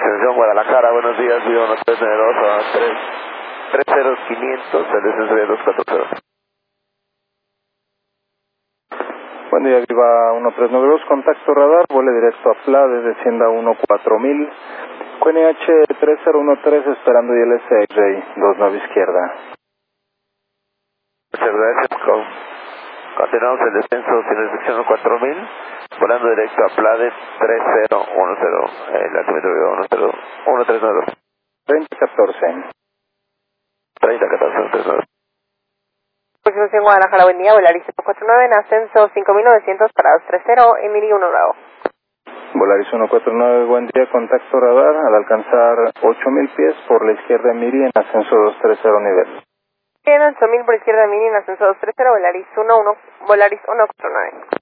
Extensión Guadalajara, buenos días, Viva 1392 a 30500, el descenso de 240. Buen día, Viva 1392, contacto radar, vuele directo a PLA, descienda 14000, QNH 3013, esperando ILS X-Ray, 29 izquierda. Muchas gracias, continuamos el descenso sin restricción 4000, volando directo a PLA 3010, el altimetro 1392. 3014. 3014, 139. Próxima en Guadalajara, buen día, Volaris 149 en ascenso 5900 para 230, Emily 1 Bravo. Volaris 149, buen día, contacto radar, al alcanzar 8000 pies por la izquierda Emiri en ascenso 230 nivel. En 8000 por izquierda Emily en ascenso 230, Volaris 149.